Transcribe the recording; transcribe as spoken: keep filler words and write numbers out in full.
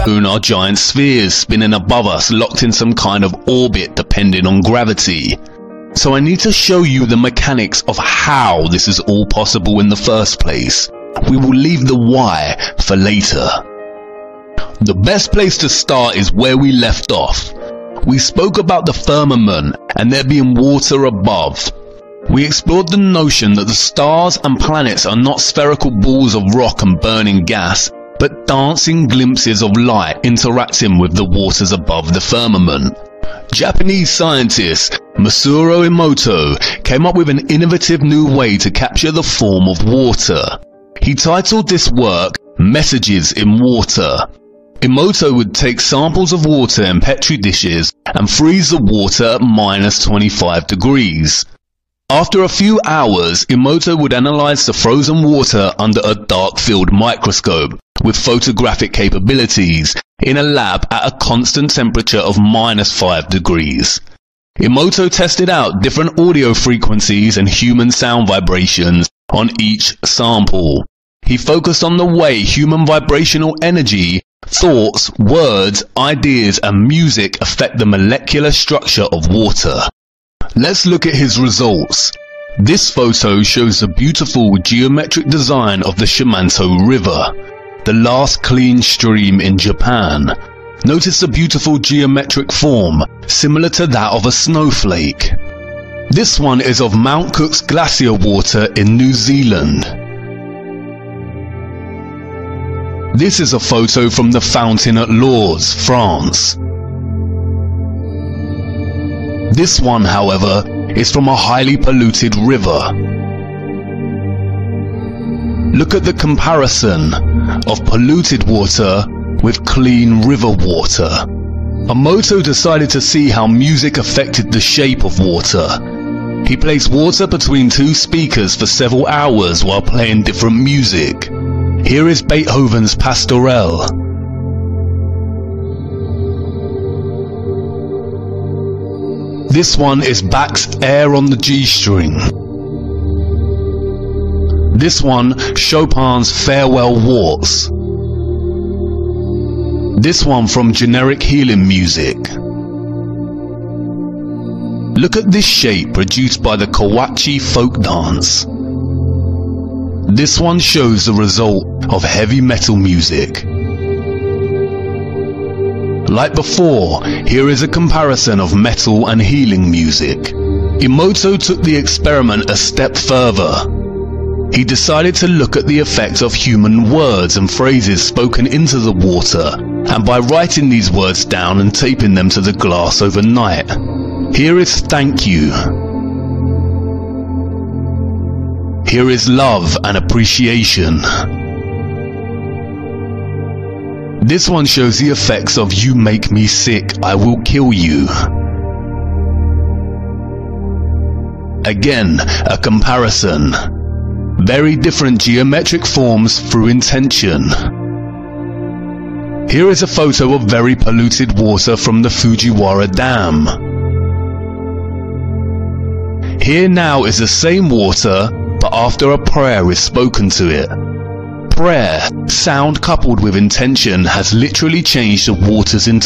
moon are giant spheres spinning above us, locked in some kind of orbit depending on gravity. So I need to show you the mechanics of how this is all possible in the first place. We will leave the why for later. The best place to start is where we left off. We spoke about the firmament and there being water above. We explored the notion that the stars and planets are not spherical balls of rock and burning gas, but dancing glimpses of light interacting with the waters above the firmament. Japanese scientist Masaru Emoto came up with an innovative new way to capture the form of water. He titled this work Messages in Water. Emoto would take samples of water in petri dishes and freeze the water at minus twenty-five degrees. After a few hours, Emoto would analyze the frozen water under a dark field microscope with photographic capabilities in a lab at a constant temperature of minus five degrees. Emoto tested out different audio frequencies and human sound vibrations on each sample. He focused on the way human vibrational energy, thoughts, words, ideas and music affect the molecular structure of water. Let's look at his results. This photo shows the beautiful geometric design of the Shimanto River, the last clean stream in Japan. Notice the beautiful geometric form, similar to that of a snowflake. This one is of Mount Cook's glacier water in New Zealand. This is a photo from the fountain at Lourdes, France. This one, however, is from a highly polluted river. Look at the comparison of polluted water with clean river water. Emoto decided to see how music affected the shape of water. He placed water between two speakers for several hours while playing different music. Here is Beethoven's Pastorelle. This one is Bach's Air on the G string. This one, Chopin's Farewell Waltz. This one from Generic Healing Music. Look at this shape produced by the Kawachi folk dance. This one shows the result of heavy metal music. Like before, here is a comparison of metal and healing music. Emoto took the experiment a step further. He decided to look at the effects of human words and phrases spoken into the water, and by writing these words down and taping them to the glass overnight. Here is thank you. Here is love and appreciation. This one shows the effects of you make me sick, I will kill you. Again, a comparison. Very different geometric forms through intention. Here is a photo of very polluted water from the Fujiwara Dam. Here now is the same water, but after a prayer is spoken to it. Prayer, sound coupled with intention, has literally changed the waters into